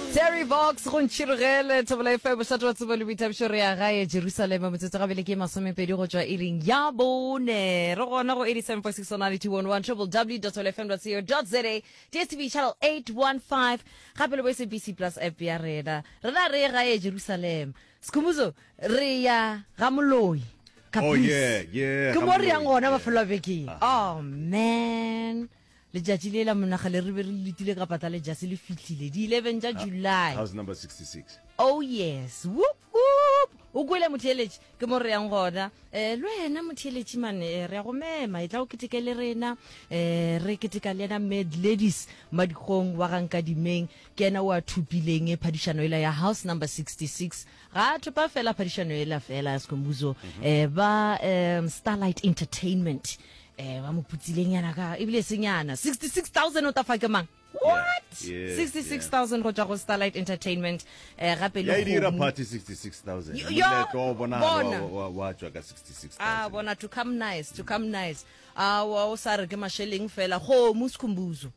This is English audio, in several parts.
Terry Vox go ntshirogele Thobela FM bošate wa tsebo le boithabišo re ya gae Jerusalem motsetso gabele ke masomepedi go tšwa iring ya bone re gona go 87.6 on 92.1 www.fm.co.za DSTV channel 815 gape le bo SABC Plus app ya rena re gae Jerusalem Skumuzo re ya ga moloi Oh yeah ke mo re yang gona mafelo a bekeng oh man le jatsi le la monagale re be re letile ka pata le jase le fitlhile di 11 ja July house number 66 oh yes whoop whoop o kwele motheletši ke mo re yang gona le wena motheletši mane re ya go mema e tla o keteka le rena re keteka le ena Mad Ladies madikgong wa ganka dimeng ke ena o a thupileng phadišano ela ya house number 66 ga thupa fela phadišano ela fela Skhumbuzo ba Starlight Entertainment ba mo putsileng yana ka ebile senyana 66,000 o ta fa ke mang what 66,000 go tšwa go Starlight Entertainment gape le ya dira party 66,000 le tlo bona wa tšwa ka 66,000 bona to come nice wa o sa re ke masheleng fela go Skhumbuzo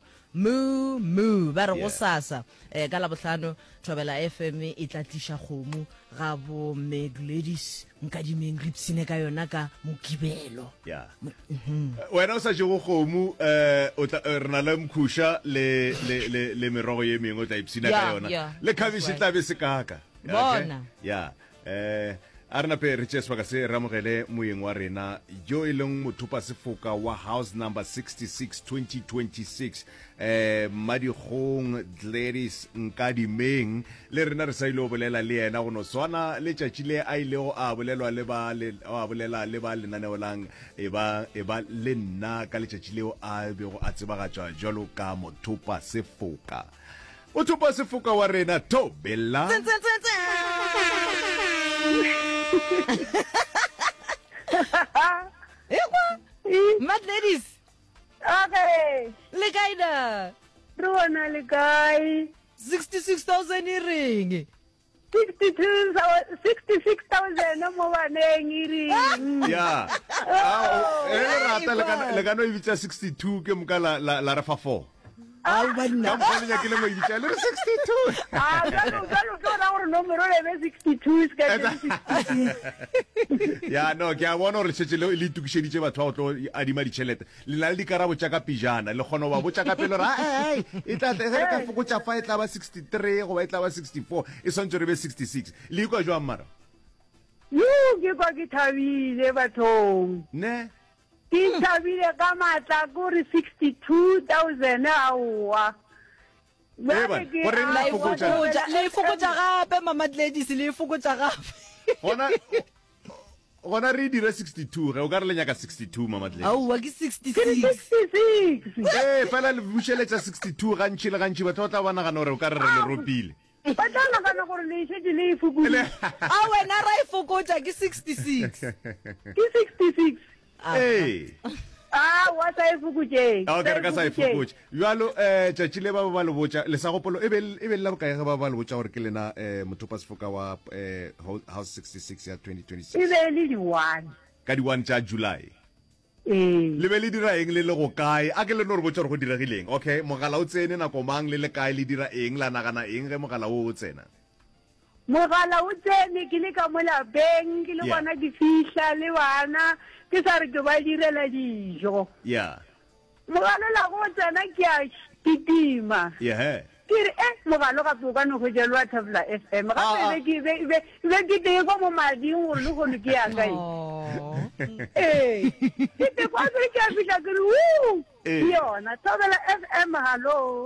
mu ba re go sasa ka la botlhano Thobela FM e tla tlisha kgomo ga bo Mad Ladies nkadimeng ripsine ka yona ka mokibelo wena o sa je go kgomo o tla rena le mkhusha le merogo ye mengwe o tla ipsina ka yona le khabishi tla be se kaka bona a rena pe re tšeswa ka se ramogele moyeng wa rena jo e leng mothupa sefoka wa house number 66 2026 madikgong Gladys Nkadimeng le rena re sa ile o bolela le yena go no swana le tšatši le a ilego a bolela le ba lenaneo lang e ba le nna ka letšatši leo a bego a tsebagatšwa jalo ka mothupa sefoka mothupa sefoka wa rena Thobela Mad Ladies okay le kaida rona le kai 66,000 ring 66,000 mo baneng iring ya rata le ka no ibitsa 62 ke moka la refa 4 au banna ka mpone ke le mo ibitsa le 62 jalo ke ona gore nomero le be 62 ska ya no ke a bona gore tshetse le itukišeditše batho ba go tlo adima ditšhelete le na le dikarabo tša ka pijana le kgona ba botša ka pele gore e tla ka fokotša fa e tla ba 63 goba e tla ba 64 e swantse re be 66 le ikwa jwang mara ke kwa ke thabile bathong ne ke thabile ka matla gore 62,000 aowa le fokotša gape Mad Ladies le fokotša gape gona re dire 62 ge o ka re le nyaka 62 Mad Ladies aowa ke 66 fela le bušeletša 62 gantši le gantši batho ba tla ba nagana gore o ka re le ropile ba tla nagana gore le šetse le e fokotse a wena ra e fokotša ke 66 wa sa e fokotšeng ka re ka sa e fokotše jalo tšatši le ba le botša le sa gopolo e be le bokae ge ba le botša gore ke lena mothupa sefoka wa house 66 ya 2026 e be le di-1 ka di-1 tša July le be le dira eng le go kae a ke le no re botša gore go diregileng okay mogala o tsene nako mang le kae le dira eng la nagana eng ge mogala o tsena mogala o tsene ke le ka mo lapeng ke le gona ke fihla le bana ke sa re ke ba direla dijo mogala la go tsena ke a kitima ke re mogala gape o ka no go jelwa Thobela FM gape be ke teng kwa mo mading gore le gone ke ya kae ke te kwa ke a fihla ke re ke yona Thobela FM hallo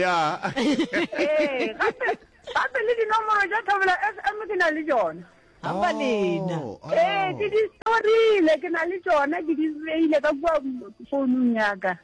gape le dinomoro tša Thobela FM ke na le tšona amba lena ke di storile ke na le tšona ke di beile ka kua founung yaka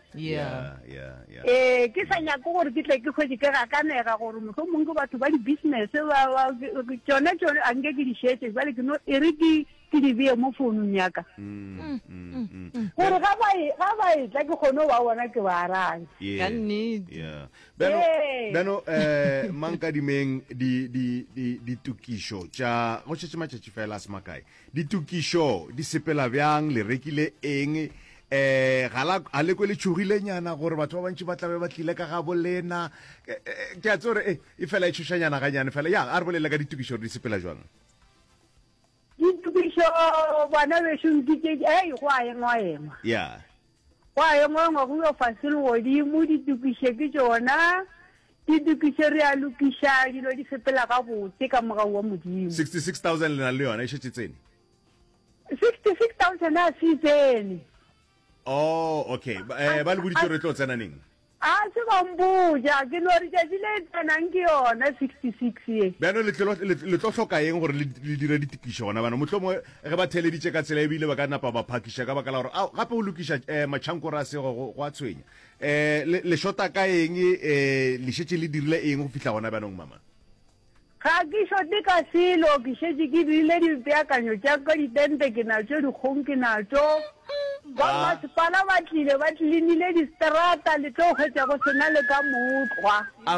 ke sa nyako gore ke tle ke kgwedi ke gakanega gore mohlomong ke batho ba di-business tšone anke ke di šetse bale e re ke di beye mo founung yaka gore ga ba etla ke kgone ba bona ke ba arabe ka nnete beno Mankadimeng ditukišo tša go tšetše matšatši fela a se makae ditukišo di sepela bjang le rekile eng ga le kwele tshogile nyana gore batho ba bantši ba tlabe ba tlile ka ga bolena ke a tsore e fela e tshošanyana ga nyane fela ya a re bolela ka ditukišo di sepela jwang ditukišo bana bešonkitše go a engwa ya go a engwa go yo fase le godimo ditukiše ke tsona ditukiše re a lokiša dilo di sepela ga botse ka mogau wa modimo 66,000 le na le yona e šetse tsene 66,000 a se tsene oh okay ba le boditse re tlo tsena neng a se bamboja ke no re tšatši le tsenang ke yona 66 ye bjano le tlo tlhoka eng gore le dire ditukišo gona bana motlho mo ge ba theleditše ka tsela ebile ba ka napa ba phakiša ka baka la gore gape o lokiša matšhankore a sego go a tshwenya le shota ka eng le šetse le dirile eng go fitlha gona bjanong mama ga ke shote ka selo ke šetse ke dirile dipeakanyo tša ka ditente ke natšo dikgong ke natšo ba masepala ba tlile ba tlinile distrata le tlo kgetša go sena le ka motlhwa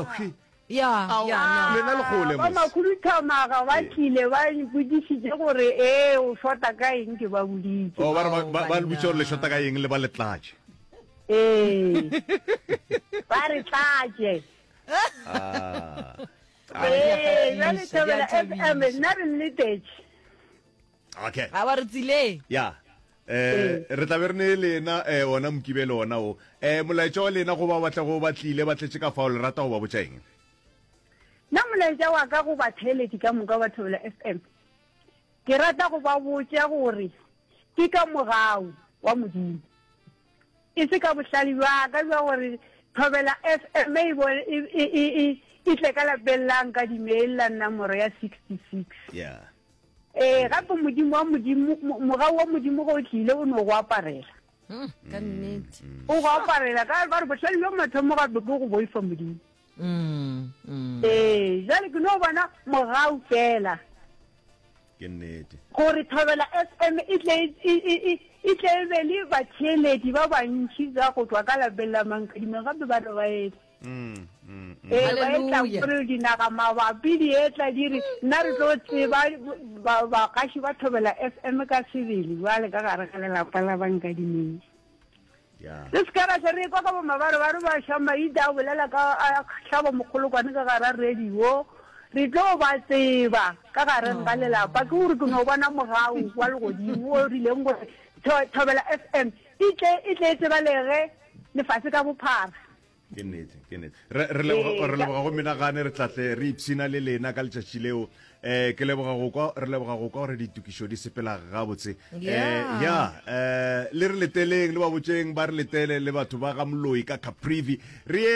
lena le gole ba makhuduthamaga ba tlile ba botsišitše gore o shota ka eng ke ba boditše ba le botse gore le shota ka eng le ba le tlatše ba re tlatše jale Thobela FM nna re nnetetše okay ga ba re tsile ya re tla be re ne lena ona mokibele ona o molaetša wa lena go ba batla go batlile ba tletše ka fao le rata go ba botša eng nna molaetša wa ka go batheletši ka moka ba Thobela FM ke rata go ba botša gore ke ka mogau wa modimo e se ka bohlale ba ka jwa gore Thobela FM e tle ka lapellang ka dimeela nomoro ya 66 yeah gape modimo wa modimo mogau wa modimo go tlile o no go aparela ka nnete o go aparela ka ba re bohlale bja mathomo gape ke go boifa modimo jale ke no bona mogau fela ke nnete gore Thobela FM e tle be le batheeledi ba bantšhi tsa go tswa ka lapella mankadimo gape ba re ba ete ba etla gore dinaga mabapi di etla dire nna re tlo tseba bagaši ba Thobela FM ka sebele jale ka gare ga lelapa la bankadimeng le sekara se re kwa ka bomabare ba re ba šamaita a bolela ka tlhaba mogolokwane ka gara radio re tlo ba tseba ka gareng ga lelapa ke gore ke no bona mogau wa legodimo o rileng gore Thobela FM e tle tsebalege lefase ka bophara ke nnete re leboga go menagane re tlatle re ipsina le lena ka letšatši leo ke leboga go kwa gore ditukišo di sepela gabotse le re leteleng le ba botšeng ba re letele le batho ba ga moloi ka Caprivi re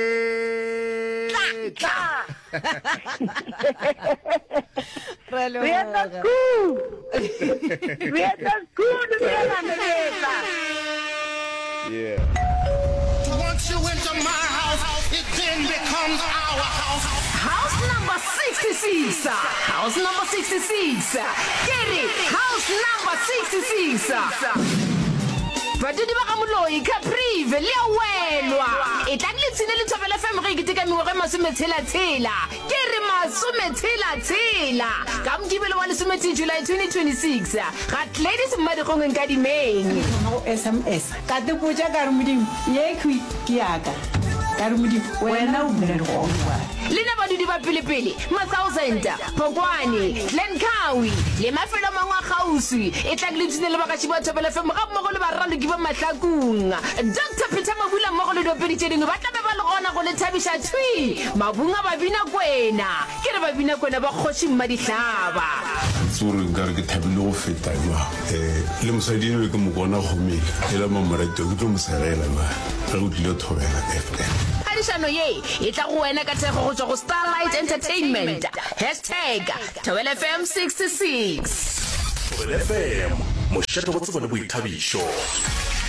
Once you enter my house, it then becomes our house. House number 66. House number 66. Get it? House number 66. Badudi ba Moloi Caprivi le welwa e tla le tsine le Thobela FM re ke ka mengwe masometshela ke re masometshela ka mokibelo wa lesometse July 2026 ga ladies mmadikgong nka dimeng no SMS ka te potša ka re modimo ye ke yaka ka re modimo wena o bula go wa lena badudi ba pelepele ma 1000 Pokwane Lenkawi le mafelo a mangwe a gausi e tla le tsine le bagaši ba Thobela FM ga mmogo le baraloki ba mahlakong Dr. Peter Mabula mmogo le dopedi tše dingwe ba tla be ba le gona go le thabisha tshwi mabunga ba bina kwena ke re ba bina kwena ba kgoši mmadihlaba tsore nkare ke thabile go feta jwa le mosadi ene ke mo bona gomela e la mamoratio ke tlo mosegela ba ga o tlile Thobela FM Adishano ye e tla go wena ka thego go tswa go Starlight Entertainment #Thobela FM 66 Thobela FM mošate wa tsebo le boithabišo